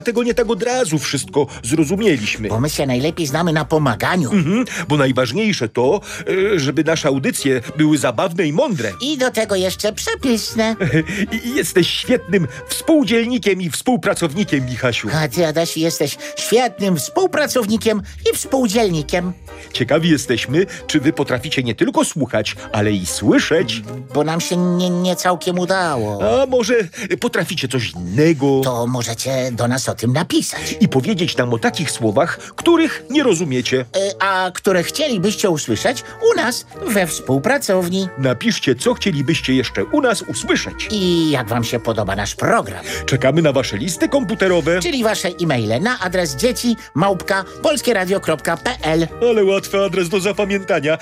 Tego nie tak od razu wszystko zrozumieliśmy. Bo my się najlepiej znamy na pomaganiu. Bo najważniejsze to, żeby nasze audycje były zabawne i mądre. I do tego jeszcze przepyszne. I jesteś świetnym współdzielnikiem i współpracownikiem, Michasiu. A ty, Adasiu, jesteś świetnym współpracownikiem i współdzielnikiem. Ciekawi jesteśmy, czy wy potraficie nie tylko słuchać, ale i słyszeć. Bo nam się nie całkiem udało. A może potraficie coś innego? To możecie do nas o tym napisać. I powiedzieć nam o takich słowach, których nie rozumiecie. A które chcielibyście usłyszeć u nas we współpracowni. Napiszcie, co chcielibyście jeszcze u nas usłyszeć. I jak wam się podoba nasz program. Czekamy na wasze listy komputerowe. Czyli wasze e-maile na adres dzieci@polskieradio.pl. Ale łatwy adres do zapamiętania.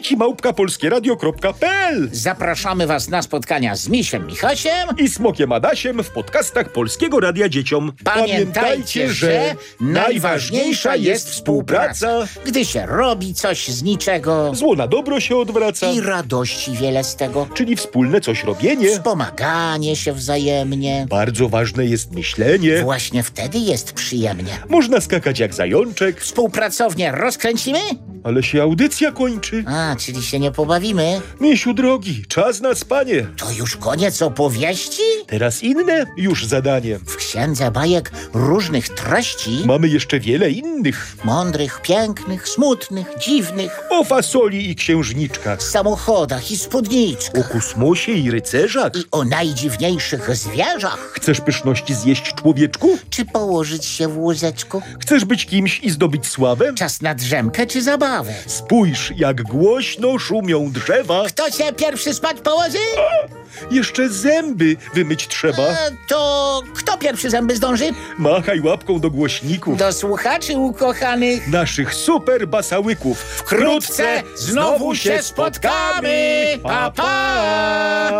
dzieci@polskieradio.pl. Zapraszamy was na spotkania z Misiem Michasiem. I Smokiem Adasiem w podcastach Polskiego Radia Dzieciom. Pamiętajcie, że najważniejsza jest współpraca. Gdy się robi coś z niczego Zło na dobro się odwraca. i radości wiele z tego. Czyli wspólne coś robienie. Wspomaganie się wzajemnie. Bardzo ważne jest myślenie. Właśnie wtedy jest przyjemnie. Można skakać jak zajączek, Współpracownię rozkręcimy? ale się audycja kończy. A, czyli się nie pobawimy? Misiu drogi, czas na spanie. To już koniec opowieści? Teraz inne już zadanie. W księdze bajek różnych treści, Mamy jeszcze wiele innych. mądrych, pięknych, smutnych, dziwnych, O fasoli i księżniczkach. samochodach i spódniczkach O kosmosie i rycerzach. i o najdziwniejszych zwierzach. Chcesz pyszności zjeść, człowieczku? Czy położyć się w łóżeczku? Chcesz być kimś i zdobyć sławę? Czas na drzemkę czy zabawę? Spójrz, jak głośno szumią drzewa. Kto się pierwszy spać położy? Jeszcze zęby wymyć trzeba. To kto pierwszy zęby zdąży? Machaj łapką do głośników. Do słuchaczy ukochanych. Naszych super basałyków. Wkrótce znowu się spotkamy. Pa, pa!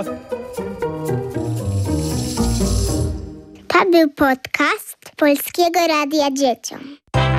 To był podcast Polskiego Radia Dzieciom.